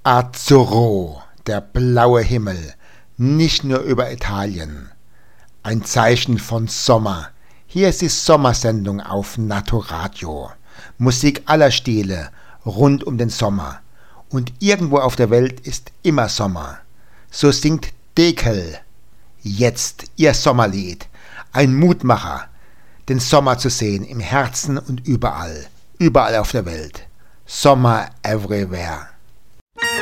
Azzurro, der blaue Himmel, nicht nur über Italien. Ein Zeichen von Sommer. Hier ist die Sommersendung auf Naturadio. Musik aller Stile, rund um den Sommer. Und irgendwo auf der Welt ist immer Sommer. So singt Dekel. Jetzt ihr Sommerlied. Ein Mutmacher, den Sommer zu sehen im Herzen und überall. Überall auf der Welt. Sommer everywhere.